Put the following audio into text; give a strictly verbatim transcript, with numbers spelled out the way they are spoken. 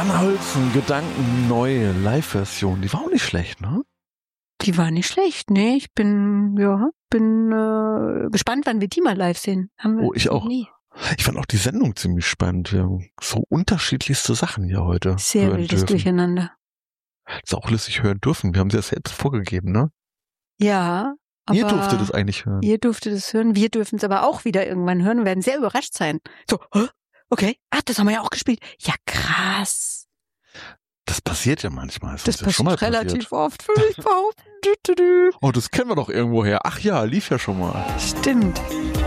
Van Holzen, Gedanken, neue Live-Version. Die war auch nicht schlecht, ne? Die war nicht schlecht, ne? Ich bin, ja, bin äh, gespannt, wann wir die mal live sehen. Haben wir Oh, ich auch. Nie. Ich fand auch die Sendung ziemlich spannend. Wir haben so unterschiedlichste Sachen hier heute Sehr hören wildes dürfen. Durcheinander. Das auch lässig hören dürfen. Wir haben sie ja selbst vorgegeben, ne? Ja, aber Ihr durftet es eigentlich hören. Ihr dürftet es hören. Wir dürfen es aber auch wieder irgendwann hören und werden sehr überrascht sein. So, hä? Okay, ach, das haben wir ja auch gespielt. Ja, krass. Das passiert ja manchmal. Das ist ja passiert schon mal relativ passiert. oft, würde ich behaupten. Dü, dü, dü. Oh, das kennen wir doch irgendwo her. Ach ja, lief ja schon mal. Stimmt.